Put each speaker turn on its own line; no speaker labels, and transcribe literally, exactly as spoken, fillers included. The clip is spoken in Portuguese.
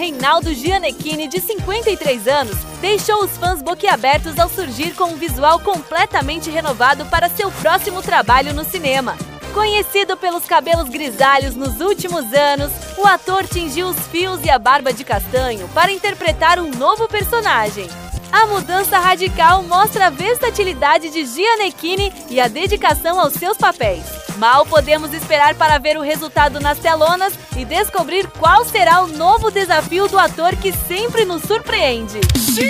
Reinaldo Gianecchini, de cinquenta e três anos, deixou os fãs boquiabertos ao surgir com um visual completamente renovado para seu próximo trabalho no cinema. Conhecido pelos cabelos grisalhos nos últimos anos, o ator tingiu os fios e a barba de castanho para interpretar um novo personagem. A mudança radical mostra a versatilidade de Gianecchini e a dedicação aos seus papéis. Mal podemos esperar para ver o resultado nas telonas e descobrir qual será o novo desafio do ator que sempre nos surpreende.